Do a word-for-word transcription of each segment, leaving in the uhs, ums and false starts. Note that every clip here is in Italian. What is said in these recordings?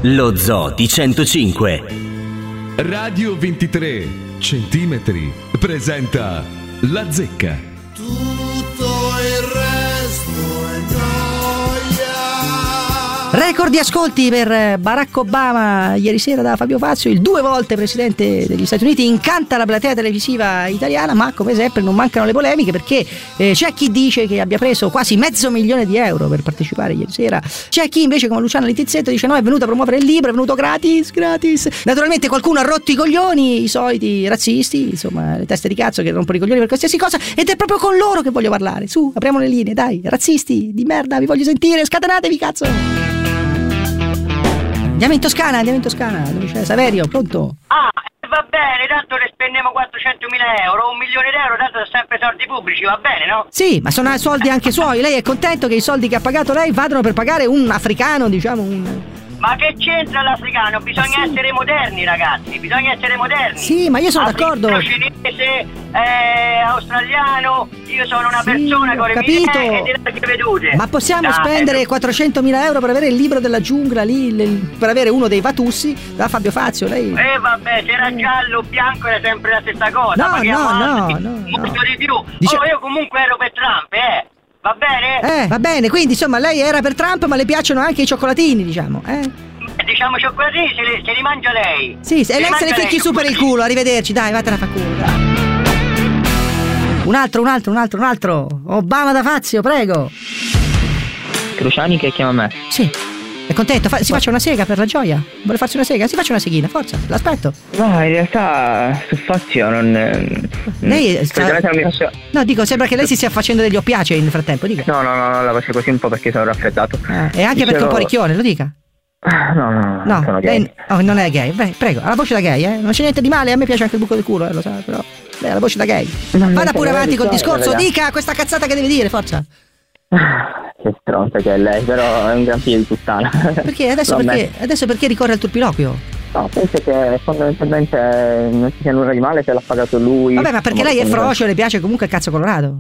Lo Zoo di centocinque. Radio ventitré centimetri presenta La Zecca. Tutto il resto è noia. Record di ascolti per Barack Obama ieri sera da Fabio Fazio, il due volte presidente degli Stati Uniti. Incanta la platea televisiva italiana, ma come sempre non mancano le polemiche, perché eh, c'è chi dice che abbia preso quasi mezzo milione di euro per partecipare ieri sera, c'è chi invece come Luciano Littizzetto dice no, è venuto a promuovere il libro, è venuto gratis, gratis. Naturalmente qualcuno ha rotto i coglioni, i soliti razzisti, insomma le teste di cazzo che rompono i coglioni per qualsiasi cosa, ed è proprio con loro che voglio parlare. Su, apriamo le linee, dai, razzisti di merda, vi voglio sentire, scatenatevi cazzo. Andiamo in Toscana, andiamo in Toscana, dove c'è Saverio, pronto? Ah, va bene, tanto ne spendiamo quattrocentomila euro, un milione di euro, tanto sono sempre soldi pubblici, va bene, no? Sì, ma sono soldi anche suoi, lei è contento che i soldi che ha pagato lei vadano per pagare un africano, diciamo un... Ma che c'entra l'africano? Bisogna sì. essere moderni, ragazzi, bisogna essere moderni. Sì, ma io sono africano, d'accordo. Cinese, eh, australiano, io sono una sì, persona con le capito. mie e delle vedute. Ma possiamo Dai, spendere no. quattrocentomila euro per avere il libro della giungla lì, le, per avere uno dei Vatussi da Fabio Fazio, lei? Eh vabbè, se era giallo, bianco era sempre la stessa cosa. No, Paghiamo no, altri, no, no, molto no. di più. Dice... Oh, io comunque ero per Trump, eh. Va bene? Eh, va bene, quindi insomma lei era per Trump, ma le piacciono anche i cioccolatini, diciamo, eh? Diciamo cioccolatini se, le, se li mangia lei. Sì, e lei se ne ficchi su per il culo, arrivederci, dai, vattene a fa culo, dai. Un altro, un altro, un altro, un altro. Obama da Fazio, prego. Cruciani che chiama me. Sì. È contento? Fa- si faccia una sega per la gioia? Vuole farsi una sega? Si faccia una seghina, forza, l'aspetto. No, in realtà su Fazio non... Lei sta... non mi faccio... No, dico, sembra che lei si stia facendo degli oppiacei nel frattempo, dica. No, no, no, no, la faccio così un po' perché sono raffreddato. Ah, e anche Dicevo... perché è un po' ricchione, lo dica. No, no, no, no, sono lei gay. oh, non è gay. Beh, prego, ha la voce da gay, eh? Non c'è niente di male, a me piace anche il buco del culo, eh, lo sa, però. Lei ha la voce da gay. Non Vada pure avanti col storia, discorso, ragazzi. dica questa cazzata che deve dire, forza. Che stronza che è lei, però è un gran figlio di puttana. Perché? Adesso perché? Adesso perché ricorre al turpiloquio? No, penso che fondamentalmente non ci sia nulla di male se l'ha pagato lui. Vabbè, ma perché lei è frocio e le piace comunque il cazzo colorato?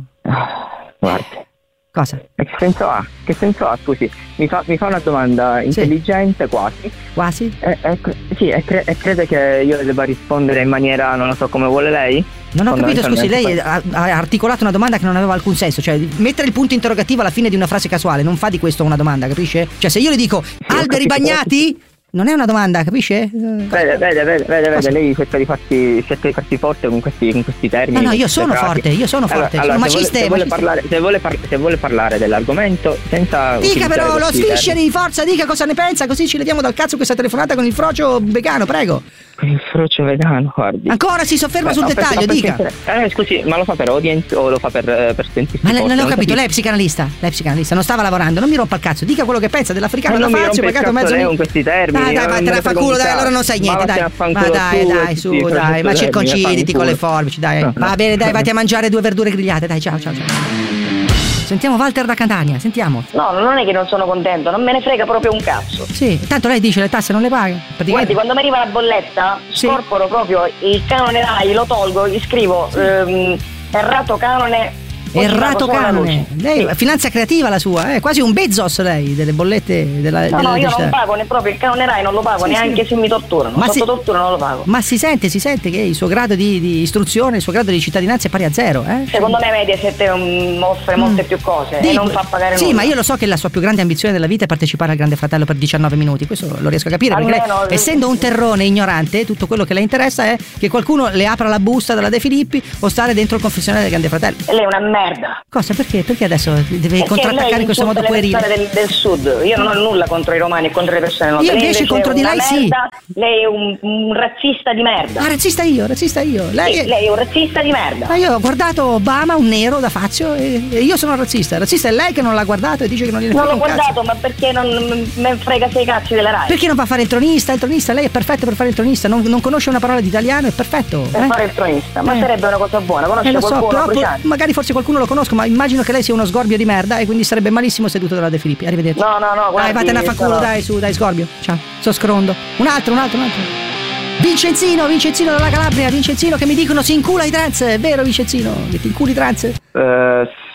Guarda. Cosa? E che senso ha? Che senso ha? Scusi, mi fa, mi fa una domanda intelligente, sì. quasi. Quasi? E, e, sì, e, cre- e crede che io le debba rispondere in maniera, non lo so, come vuole lei? Non ho capito, scusi, lei ha, ha articolato una domanda che non aveva alcun senso. Cioè, mettere il punto interrogativo alla fine di una frase casuale non fa di questo una domanda, capisce? Cioè, se io le dico sì, alberi bagnati... Non è una domanda, capisce? Vede, vede, vede, vede, vede lei cerca di farsi, cerca di farsi forte con questi, con questi termini. No, no, io sono forte, io sono forte, allora, sono allora, maciste. Se vuole, maciste. se, vuole parlare, se, vuole par- se vuole parlare dell'argomento senza... Dica però, lo sfisceri, termini. forza, dica cosa ne pensa, così ci leviamo dal cazzo questa telefonata con il frocio vegano, prego. Con il frocio vegano, guardi. Ancora si sofferma Beh, sul no, dettaglio, perché, dica. Perché, eh, scusi, ma lo fa per audience o lo fa per, per sentisti? Ma le, non ho capito, capito, lei è psicanalista, lei è psicanalista, non stava lavorando, non mi rompa il cazzo, dica quello che pensa dell'africano da Fazio, pagato mezzo con questi termini. Dai, dai, vattene a fa culo, dai, allora non sai niente, dai. Ma dai, dai, su, dai, ma circonciditi con le forbici, dai. Va bene, dai, vatti a mangiare due verdure grigliate, dai, ciao, ciao, ciao. Sentiamo Walter da Catania, sentiamo. No, non è che non sono contento, non me ne frega proprio un cazzo. Sì, tanto lei dice le tasse non le paga. Guardi, quando mi arriva la bolletta, sì. scorporo proprio il canone RAI, lo tolgo, gli scrivo sì. ehm, errato canone. Errato canone. Lei sì. Finanza creativa la sua, è eh? quasi un Bezos lei delle bollette della No, della no, io città. non pago ne proprio il canone RAI, non lo pago sì, neanche sì. se mi torturano. Ma sotto si... tortura non lo pago. Ma si sente, si sente che il suo grado di, di istruzione, il suo grado di cittadinanza è pari a zero, eh? Secondo me Mediaset um, offre mm. molte più cose Dico, e non fa pagare sì, nulla. ma io lo so che la sua più grande ambizione nella vita è partecipare al Grande Fratello per diciannove minuti, questo lo riesco a capire, perché lei, no, essendo un terrone ignorante, tutto quello che le interessa è che qualcuno le apra la busta della De Filippi o stare dentro il confessionale del Grande Fratello. E lei è una merda. Cosa? Perché? Perché adesso deve perché contrattaccare in questo modo puerile? Del, del sud. Io non ho nulla contro i romani e contro le persone note. Io invece, invece contro di lei merda, sì. Lei è un, un razzista di merda. Ah, razzista io, razzista io. Lei, sì, è... lei è un razzista di merda. Ma io ho guardato Obama, un nero da Fazio, e, e io sono razzista. Razzista è lei che non l'ha guardato e dice che non gliene frega un cazzo. Non l'ho guardato, cazzo. ma perché non me frega sei cazzi della RAI? Perché non va a fare il tronista? Il tronista, lei è perfetto per fare il tronista, non, non conosce una parola di italiano, è perfetto. Per eh? fare il tronista, ma eh. sarebbe una cosa buona, conosce eh, lo qualcuno? So, però, magari forse qualcuno lo conosco, ma immagino che lei sia uno sgorbio di merda e quindi sarebbe malissimo seduto dalla De Filippi. Arrivederci. No, no, no, guardi, dai, vattene a fa culo, no. dai, su, dai, sgorbio. Ciao, so scrondo. Un altro, un altro, un altro. Vincenzino, Vincenzino dalla Calabria, Vincenzino che mi dicono si incula i trans, è vero Vincenzino? Che ti inculi i trans? Uh,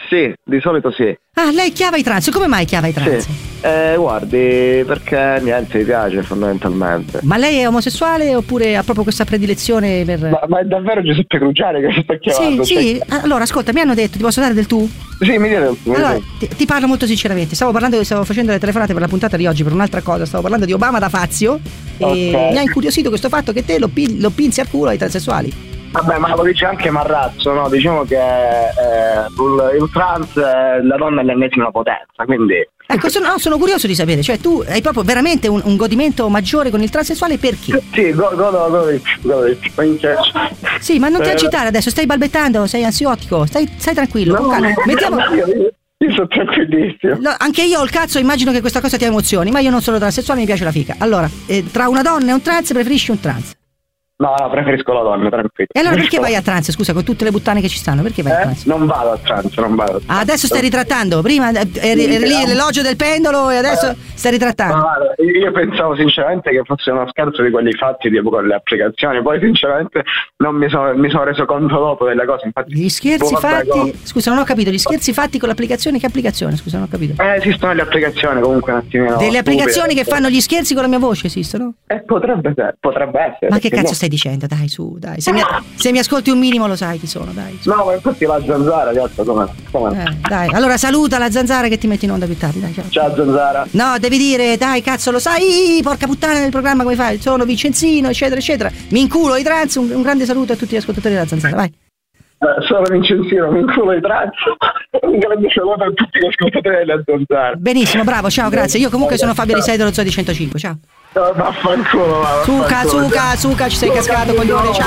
Sì, di solito sì. Ah, lei chiava i trans, come mai chiava i trans? Sì. Eh, guardi, perché niente, mi piace fondamentalmente. Ma lei è omosessuale oppure ha proprio questa predilezione per... Ma, ma è davvero Giuseppe Cruciani che sta chiamando? Sì, sì, allora ascolta, mi hanno detto, ti posso dare del tu? Sì, mi dire. Allora, ti, ti parlo molto sinceramente. Stavo parlando, stavo facendo le telefonate per la puntata di oggi per un'altra cosa. Stavo parlando di Obama da Fazio. E okay. Mi ha incuriosito questo fatto che te lo, pin, lo pinzi al culo ai transessuali. Vabbè, ma lo dice anche Marrazzo, no? Diciamo che eh, il, il trans, eh, la donna è l'ennesima potenza, quindi... Ecco, sono, no, sono curioso di sapere, cioè tu hai proprio veramente un, un godimento maggiore con il transessuale, perché? Sì, godo, godo, godo, godo. Sì, ma non ti eh, agitare adesso, stai balbettando, sei ansiotico, stai, stai tranquillo. No, calma. Mettiamo... io, io sono tranquillissimo. No, anche io ho il cazzo, immagino che questa cosa ti emozioni, ma io non sono transessuale, mi piace la fica. Allora, eh, tra una donna e un trans preferisci un trans? No, no, preferisco la donna, tranquillo. E allora perché vai a trans, scusa, con tutte le puttane che ci stanno, perché vai eh? a trans? Non vado a trans, non vado a trans. Ah, adesso stai ritrattando, prima eri, eri lì l'elogio del pendolo e adesso stai ritrattando. No, io pensavo sinceramente che fosse uno scherzo di quelli fatti tipo con le applicazioni, poi sinceramente non mi sono, mi sono reso conto dopo delle cose, infatti. Gli scherzi boh, fatti, come... scusa non ho capito, gli scherzi fatti con l'applicazione, che applicazione, scusa non ho capito. Eh, esistono le applicazioni comunque un attimino. Delle applicazioni stupide. che fanno gli scherzi con la mia voce esistono? Eh, potrebbe, potrebbe essere. Ma che cazzo no? stai dicendo, dai su. Dai, se mi, se mi ascolti un minimo lo sai chi sono, dai. No, ma infatti la zanzara, cazzo, come? come? Eh, dai, allora saluta la zanzara che ti metti in onda più tardi, dai, ciao. Ciao zanzara. No, devi dire, dai, cazzo, lo sai, porca puttana nel programma come fai? Sono Vincenzino, eccetera, eccetera. Mi inculo i trans, un, un grande saluto a tutti gli ascoltatori della zanzara, vai. Eh, sono Vincenzino, mi inculo i trans. Un grande saluto a tutti gli ascoltatori della zanzara. Benissimo, bravo, ciao, grazie. Io comunque sono Fabio Risei dello Zoo di centocinque, ciao. No, vaffanculo, va, Suca, vaffanculo. suca, suca, ci sei cascato, coglione, ciao.